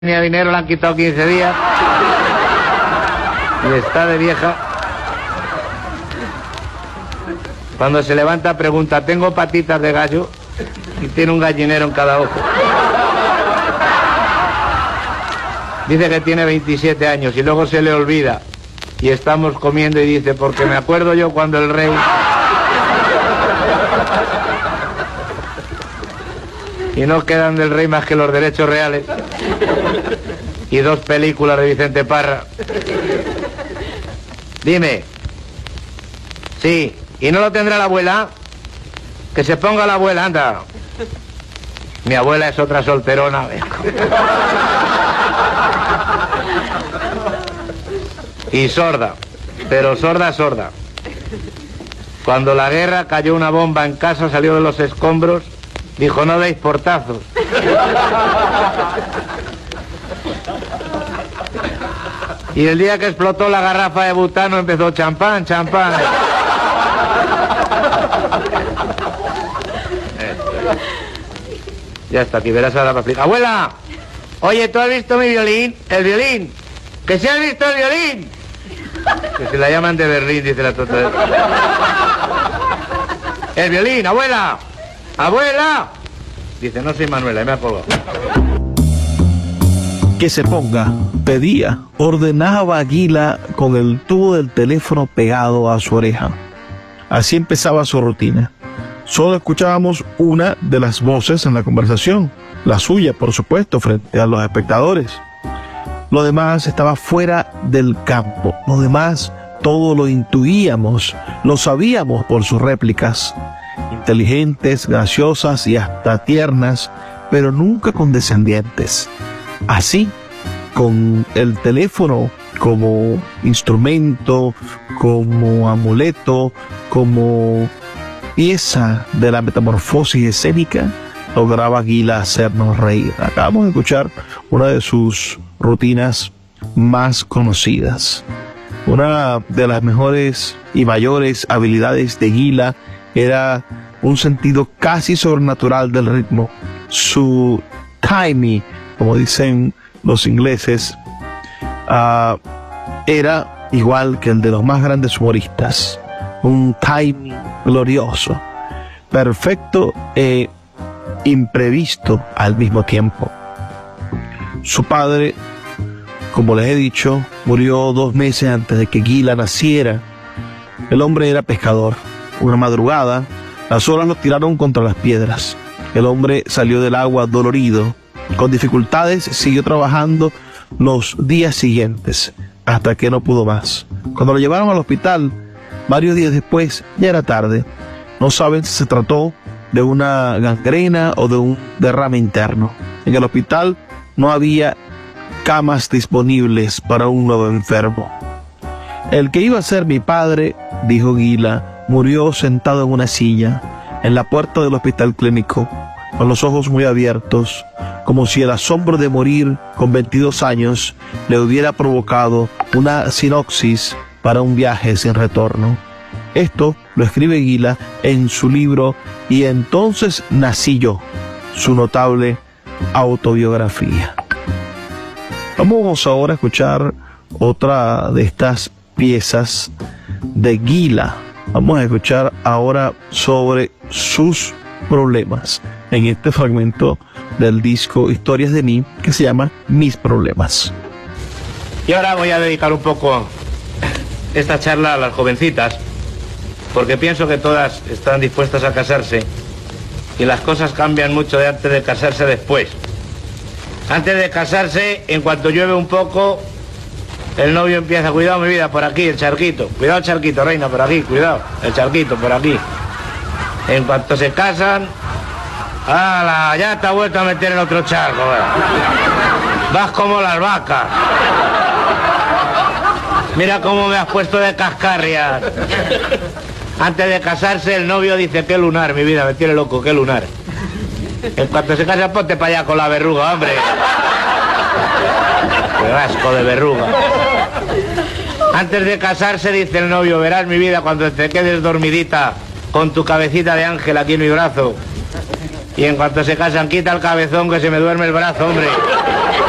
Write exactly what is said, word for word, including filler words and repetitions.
tenía dinero, le han quitado quince días y está de vieja. Cuando se levanta pregunta, tengo patitas de gallo, y tiene un gallinero en cada ojo. Dice que tiene veintisiete años y luego se le olvida y estamos comiendo y dice, porque me acuerdo yo cuando el rey... Y no quedan del rey más que los derechos reales y dos películas de Vicente Parra. Dime. Sí. ¿Y no lo tendrá la abuela? Que se ponga la abuela, anda. Mi abuela es otra solterona. Y sorda. Pero sorda, sorda. Cuando la guerra cayó una bomba en casa, salió de los escombros. Dijo, no deis portazos. Y el día que explotó la garrafa de butano empezó champán, champán. Ya está, aquí verás ahora para explicar. ¡Abuela! Oye, ¿tú has visto mi violín? ¿El violín? ¡Que si has visto el violín! Que se la llaman de Berlín, dice la tota. ¡El violín, abuela! ¡Abuela! Dice, no soy Manuela, y me ha colgado. Que se ponga, pedía, ordenaba Aguila con el tubo del teléfono pegado a su oreja. Así empezaba su rutina. Solo escuchábamos una de las voces en la conversación, la suya, por supuesto, frente a los espectadores. Lo demás estaba fuera del campo. Lo demás, todo lo intuíamos, lo sabíamos por sus réplicas. Inteligentes, graciosas y hasta tiernas, pero nunca condescendientes. Así, con el teléfono como instrumento, como amuleto, como pieza de la metamorfosis escénica, lograba Aguila hacernos reír. Acabamos de escuchar una de sus rutinas más conocidas. Una de las mejores y mayores habilidades de Aguila era un sentido casi sobrenatural del ritmo. Su timing, como dicen los ingleses, uh, era igual que el de los más grandes humoristas. Un timing glorioso, perfecto e imprevisto al mismo tiempo. Su padre, como les he dicho, murió dos meses antes de que Aguila naciera. El hombre era pescador. Una madrugada, las olas lo tiraron contra las piedras. El hombre salió del agua dolorido. Con dificultades siguió trabajando los días siguientes, hasta que no pudo más. Cuando lo llevaron al hospital, varios días después, ya era tarde. No saben si se trató de una gangrena o de un derrame interno. En el hospital no había camas disponibles para un nuevo enfermo. El que iba a ser mi padre, dijo Aguila, murió sentado en una silla, en la puerta del hospital clínico, con los ojos muy abiertos, como si el asombro de morir con veintidós años le hubiera provocado una sinopsis para un viaje sin retorno. Esto lo escribe Aguila en su libro Y entonces nací yo, su notable autobiografía. Vamos ahora a escuchar otra de estas piezas de Aguila. Vamos a escuchar ahora sobre sus problemas en este fragmento del disco Historias de mí, que se llama Mis problemas. Y ahora voy a dedicar un poco esta charla a las jovencitas, porque pienso que todas están dispuestas a casarse y las cosas cambian mucho de antes de casarse después. Antes de casarse, en cuanto llueve un poco, el novio empieza, cuidado mi vida, por aquí, el charquito. Cuidado el charquito, reina, por aquí, cuidado. El charquito, por aquí. En cuanto se casan, ¡hala! Ya te has vuelto a meter en otro charco. ¿Verdad? Vas como las vacas. Mira cómo me has puesto de cascarrias. Antes de casarse, el novio dice, qué lunar, mi vida, me tiene loco, qué lunar. En cuanto se casa, ponte para allá con la verruga, hombre. Qué asco de verruga. Antes de casarse, dice el novio, verás mi vida cuando te quedes dormidita con tu cabecita de ángel aquí en mi brazo. Y en cuanto se casan, quita el cabezón que se me duerme el brazo, hombre.